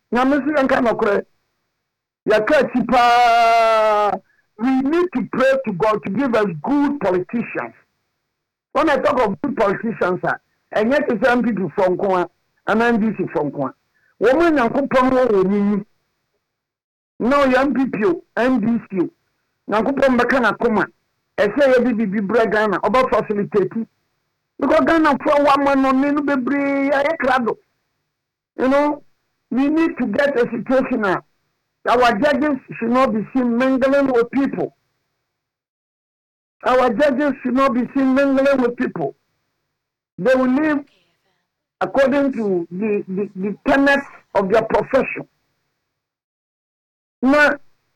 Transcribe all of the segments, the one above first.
Nyamisi yanka nokre. Yakatipa. We need to pray to God to give us good politicians. When I talk of good politicians, and yet it's MPP from Kwa and NDC from Kwa. Woman and Kupon, no MPP, NDC, Nakupon Bakana Kuma, I say a BB Ghana about facilitating. Because Ghana for 1 month on Ninu Crado. You know, we need to get a situation now. Our judges should not be seen mingling with people. Our judges should not be seen mingling with people. They will live according to the tenets of their profession. Now,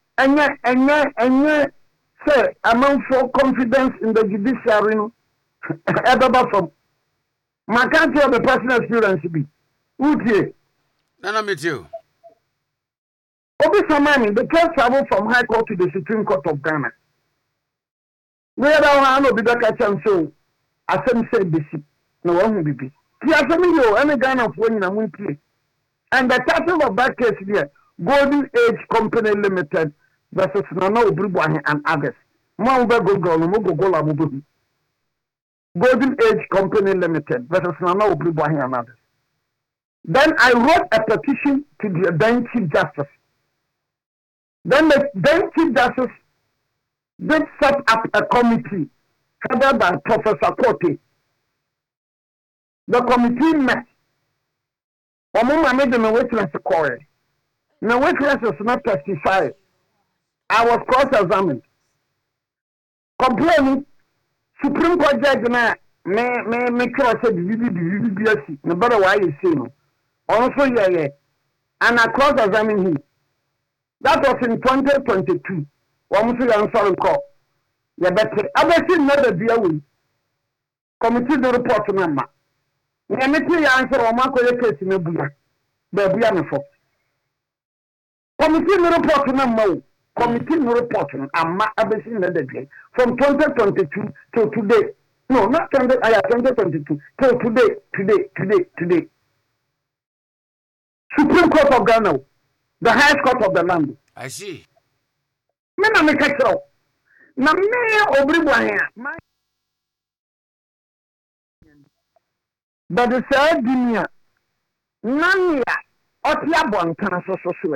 and say, among for confidence in the judiciary, ever from my country of the personal experience be. Uti. Nana meet you. Obi Samani, the case travel from High Court to the Supreme Court of Ghana. Where I know be the catch and so, as some say, Bishop, no one will be. Tiasami, any Ghana of winning and win. And the title of that case here, Golden Age Company Limited versus Nana Obribwahi and others. Mount Gogo, Golden Age Company Limited versus Nana Obribwahi and others. Then I wrote a petition to the then Chief Justice. Then the then Chief Justice did set up a committee headed by Professor Kote. The committee met. Omuma made the witness call. The witness was not testified. I was cross-examined. Complaining, Supreme Court judge me cross said the no matter why you say no. Also, yeah. And I cross-examined him. That was in 2022. One sorry call. Yeah, better. I was in another deal. Committee the report to number. Committee answer or Marco case in a buya. Baby, for. Committee the report to number. Committee the report to number. I was in another day. From 2022 till today. No, not 2022. Till today. Supreme Court of Ghana. The highest court of the land. I see. Mena me catch up. Na me Obribwahi. But the third dunya. Nanya. Otia bontana so.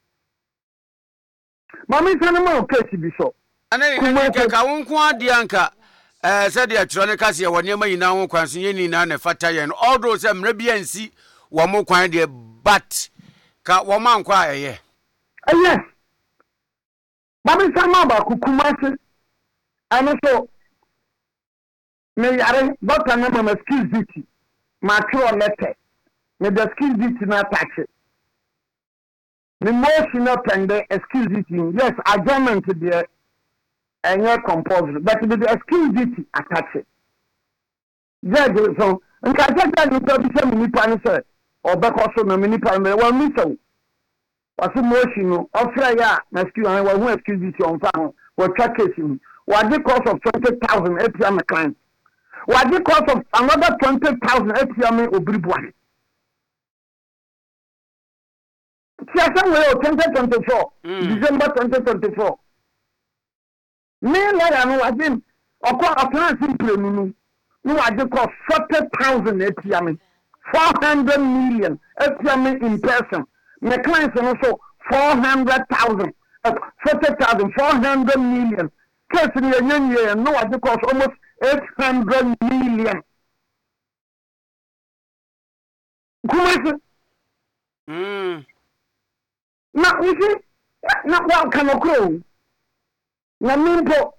Mami sanama okesi biso. Ana ni ka wonko adianka said the electronic se woni ma yina ho kwanso yeni na na fata yen. Although say mra bia nsi wo mo kwan de but ka wo man kwa eye. Yes. Babi sama ba kukumase. Ano so me yare doctor na ma skills duty. Ma tro letter. Me the skills duty na tax. Me emotional tender skills duty. Yes, adjournment there and your compulsory. But the skills duty attach it. Judge so nka judge no to be some nipa no say or back also no nipa me wan mi so wasu motion no ofra ya na skill an wa hu excuse on fa ho wa track case ni wa the cost of 20,000 APM client wa the cost of another 20,000 APM Obribwahi. Siasa we 2024 December 2024 me la no wa din okwa plan simple nu no I just cost 40,000 APM 400 million APM in person. My clients are also 400,000 40,000 400 million. Case in the year no I just cost almost 800 million. Now you see not well can occur. Na mimpo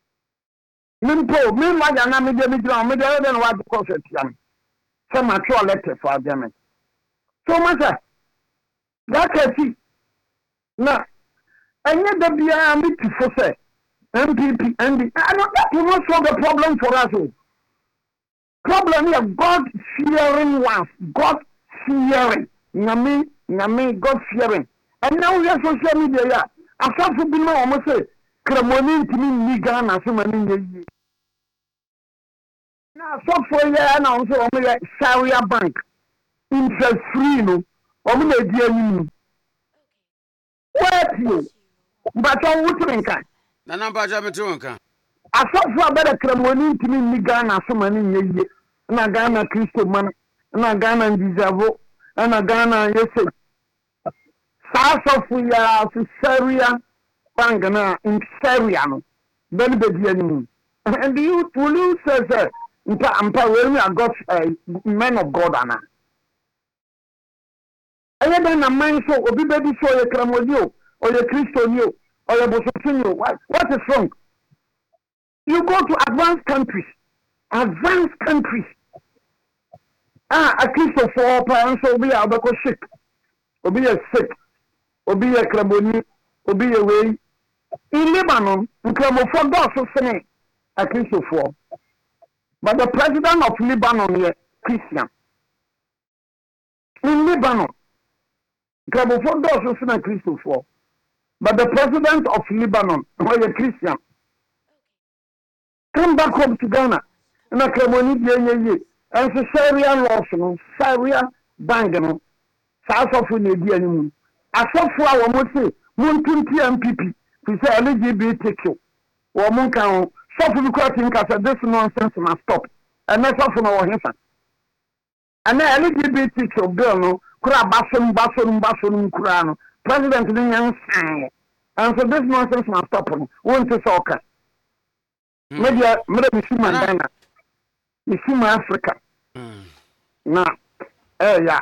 me ma ya na me de me dey what cost it yam. Some actual letter for argument. So much that can now and yet the bia me to for say MPP and that will not solve the problem for us. Problem here God fearing ones, God fearing. Nami God fearing. And now we are social media ya. After to be no almost say Kremoni ntimi ni Ghana so mani ye. Na so for ya na so o me Sharia bank interest free no o me na di anim What you? But I wouldn't can. Nana Baja Metunka. I saw for better Cramoni to me Ghana, so many years. And a Ghana Christo man, and a Ghana Dizavo, and a Ghana, yes. South of we are Syria, Bangana, in Syria, then the enemy. And the youth will say, I'm probably a God, man of God, Anna. I don't a man so, or be baby so your Cramodio, or your Christo, or your Bososinio. What is wrong? You go to advanced countries. A Christo for parents will be able to sick, or be a sick. Obi a Kraboni, Obi a way. In Lebanon, Krabo for God so a Christian for. But the president of Lebanon is Christian. In Lebanon, Krabo for God so a Christian for. But the president of Lebanon is a Christian. Come back home to Ghana. And a Kraboni, and so Syria laws, Syria bangano, south of India. Asofo a wo mo se mo ntunti MPP fi say LGBTQ wo mo kan sofo bi kwati nka say this nonsense must stop and na sofo no wo hefa and LGBTQ bill no kura basom kura no president ni yan san and so this nonsense must stop no won to soka media misima Ghana misima Africa na ya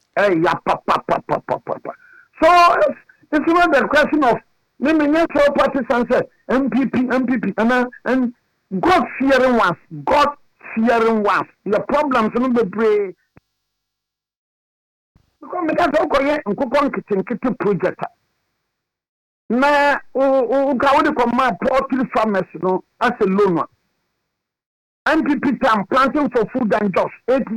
papa. So it's not the question of maybe natural parties and say MPP and God fearing ones. The problems not be brave. Because me ka ko ye nkupon kitin project. Na o ka wo de ko ma poultry farmers no as a loan. MPP time planting for food and jobs 8